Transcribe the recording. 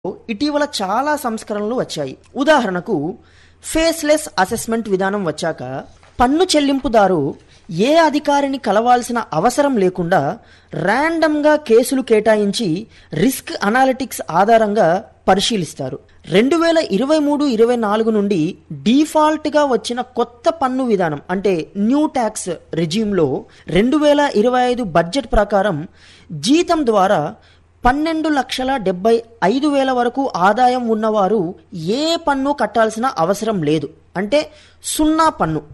ఇటీవల చాలా సంస్కరణలు వచ్చాయి. ఉదాహరణకు ఫేస్లెస్ అసెస్మెంట్ విధానం వచ్చాక పన్ను చెల్లింపుదారు ఏ అధికారిని కలవాల్సిన అవసరం లేకుండా ర్యాండమ్గా కేసులు కేటాయించి రిస్క్ అనాలిటిక్స్ ఆధారంగా పరిశీలిస్తారు. 2023-24 నుండి డిఫాల్ట్గా వచ్చిన కొత్త పన్ను విధానం అంటే న్యూ ట్యాక్స్ రెజ్యూమ్లో 2025 బడ్జెట్ ప్రకారం జీతం ద్వారా 12,75,000 వరకు ఆదాయం ఉన్నవారు ఏ పన్ను కట్టాల్సిన అవసరం లేదు. అంటే 0 పన్ను.